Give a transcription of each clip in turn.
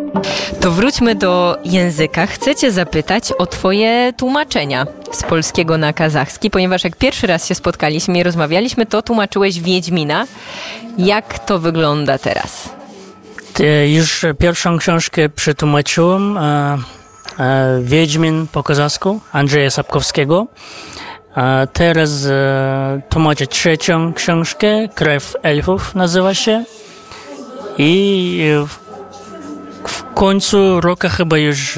To wróćmy do języka. Chcę cię zapytać o twoje tłumaczenia z polskiego na kazachski, ponieważ jak pierwszy raz się spotkaliśmy i rozmawialiśmy, to tłumaczyłeś Wiedźmina. Jak to wygląda teraz? Już pierwszą książkę przetłumaczyłem, Wiedźmin po kazachsku, Andrzeja Sapkowskiego. Teraz tłumaczę trzecią książkę, Krew Elfów nazywa się. I w końcu roku chyba już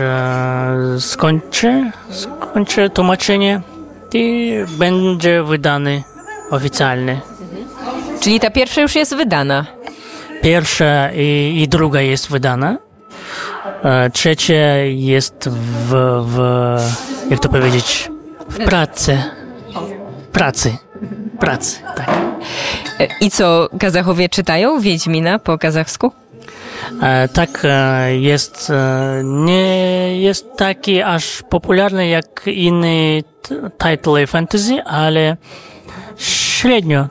skończę tłumaczenie i będzie wydany oficjalnie. Czyli ta pierwsza już jest wydana? Pierwsza i druga jest wydana. Trzecia jest jak to powiedzieć, w pracy, tak. I co, Kazachowie czytają Wiedźmina po kazachsku? Tak, nie jest taki aż popularny jak inne tytuły fantasy, ale średnio,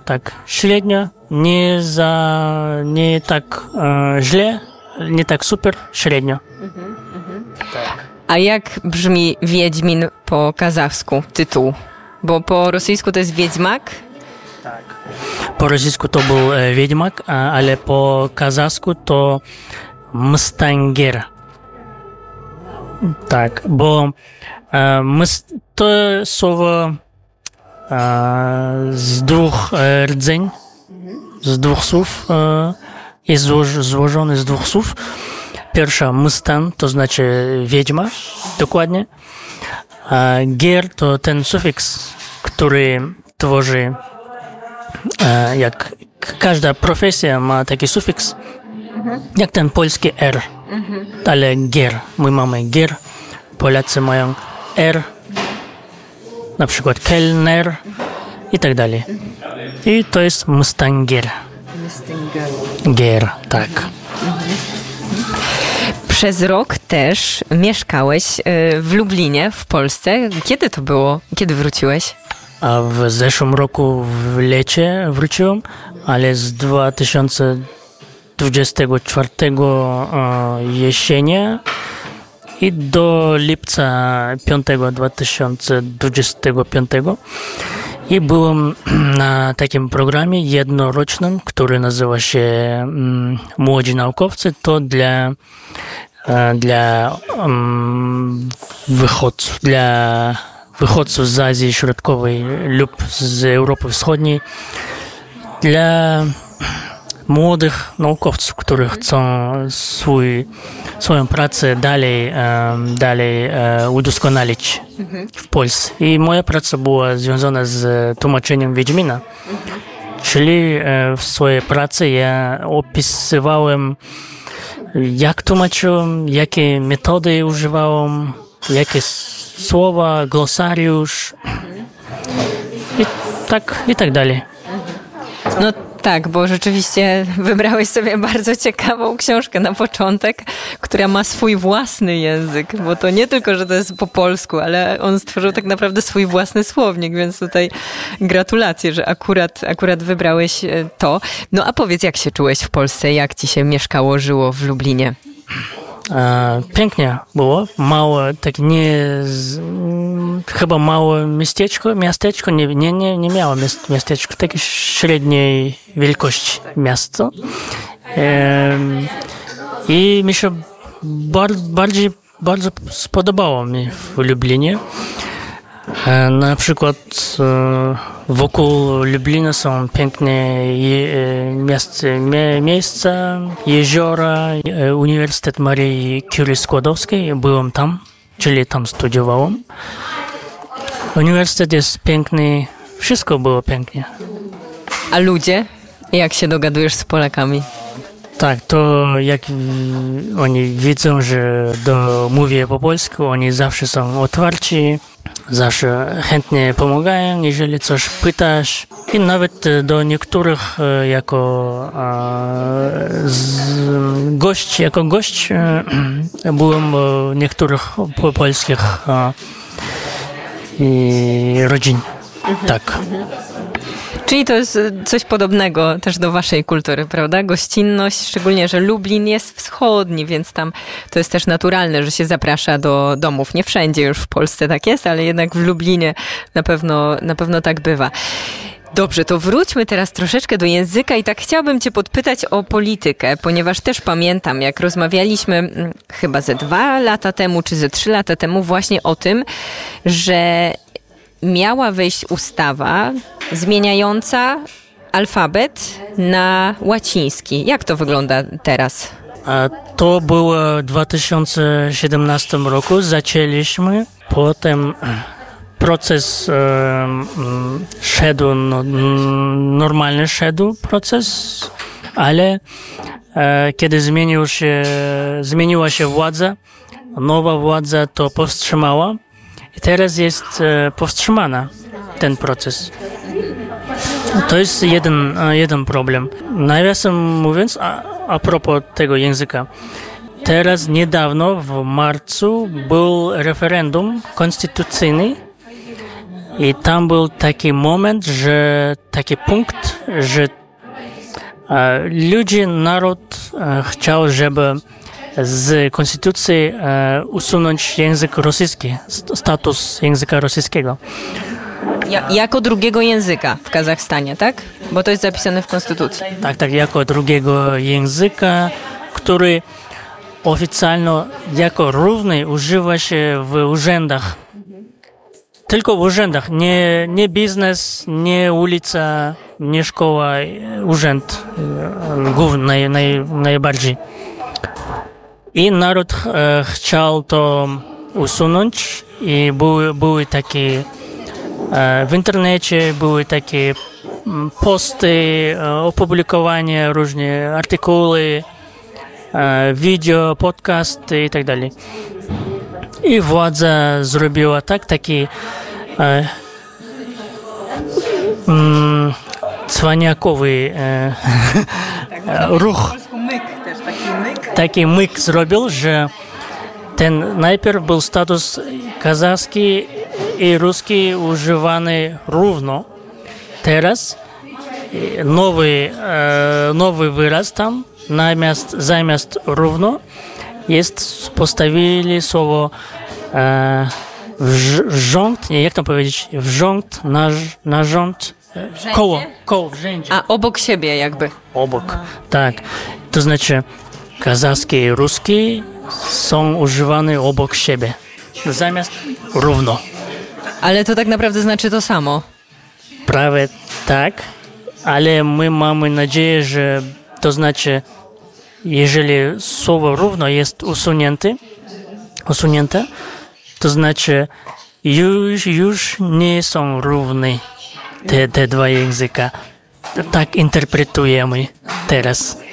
nie tak źle, nie tak super, średnio. A jak brzmi Wiedźmin po kazachsku, tytuł? Bo po rosyjsku to jest Wiedźmak? Tak. Po rosyjsku to był Wiedźmak, ale po kazachsku to Mstanger. Tak, bo to słowo z dwóch rdzeń, z dwóch słów, jest złożony z dwóch słów. Pierwsza Mstan to znaczy wiedźma, dokładnie. A gier to ten sufiks, który tworzy, jak każda profesja ma taki sufiks, jak ten polski R, ale gier. My mamy gier, Polacy mają R, na przykład kelner i tak dalej. I to jest Mstanger. Gier, tak. Przez rok też mieszkałeś w Lublinie, w Polsce. Kiedy to było? Kiedy wróciłeś? A w zeszłym roku w lecie wróciłem, ale z 2024 jesienia i do lipca 2025 i byłem na takim programie jednorocznym, który nazywa się Młodzi Naukowcy. To dla wychodców z Azji Środkowej lub z Europy Wschodniej, dla młodych naukowców, którzy chcą swoją pracę dalej udoskonalić w Polsce. I moja praca była związana z tłumaczeniem Wiedźmina. Czyli w swojej pracy ja opisywałem, jak tłumaczyłem, jakie metody używałem, jakie słowa, glosariusz i tak dalej. No tak, bo rzeczywiście wybrałeś sobie bardzo ciekawą książkę na początek, która ma swój własny język, bo to nie tylko, że to jest po polsku, ale on stworzył tak naprawdę swój własny słownik, więc tutaj gratulacje, że akurat wybrałeś to. No a powiedz, jak się czułeś w Polsce, jak ci się mieszkało, żyło w Lublinie? Pięknie było, małe, tak chyba małe miasteczko, nie miało miasteczko, takie średniej wielkości miasto. I mi się bardzo spodobało mi w Lublinie. Na przykład wokół Lublina są piękne miejsca, jeziora, Uniwersytet Marii Curie Skłodowskiej. Byłem tam, czyli tam studiowałem. Uniwersytet jest piękny, wszystko było pięknie. A ludzie? Jak się dogadujesz z Polakami? Tak, to jak oni widzą, że mówię po polsku, oni zawsze są otwarci, zawsze chętnie pomagają, jeżeli coś pytasz. I nawet do niektórych jako gość byłem w niektórych polskich rodzin. Tak. Czyli to jest coś podobnego też do waszej kultury, prawda? Gościnność, szczególnie, że Lublin jest wschodni, więc tam to jest też naturalne, że się zaprasza do domów. Nie wszędzie już w Polsce tak jest, ale jednak w Lublinie na pewno tak bywa. Dobrze, to wróćmy teraz troszeczkę do języka i tak chciałabym cię podpytać o politykę, ponieważ też pamiętam, jak rozmawialiśmy chyba ze 2 lata temu, czy ze 3 lata temu właśnie o tym, że miała wejść ustawa zmieniająca alfabet na łaciński. Jak to wygląda teraz? To było w 2017 roku. Zaczęliśmy, potem proces szedł, normalny szedł proces, ale kiedy zmieniła się władza, nowa władza to powstrzymała i teraz jest powstrzymana ten proces. To jest jeden problem. Nawiasem mówiąc, a propos tego języka, teraz niedawno w marcu był referendum konstytucyjny i tam był taki moment, taki punkt, że naród chciał, żeby z konstytucji usunąć język rosyjski, status języka rosyjskiego. Jako drugiego języka w Kazachstanie, tak? Bo to jest zapisane w konstytucji. Tak, jako drugiego języka, który oficjalnie jako równy używa się w urzędach. Tylko w urzędach, nie biznes, nie ulica, nie szkoła, urząd główny najbardziej. I naród chciał to usunąć i były takie w internecie, były takie posty, opublikowania, różne artykuły, wideo, podcasty i tak dalej. I władza zrobiła taki cwaniakowy ruch. Taki myk zrobił, że najpierw był status kazachski i ruski używany równo. Teraz nowy wyraz tam, zamiast równo, postawili słowo wrząt, jak to powiedzieć, wrząt, narząd, koło w rzędzie. A obok siebie jakby. Obok, tak. To znaczy kazachski i ruski są używane obok siebie, zamiast równo. Ale to tak naprawdę znaczy to samo. Prawie tak, ale my mamy nadzieję, że to znaczy, jeżeli słowo równo jest usunięte, to znaczy już nie są równe te 2 języka. Tak interpretujemy teraz.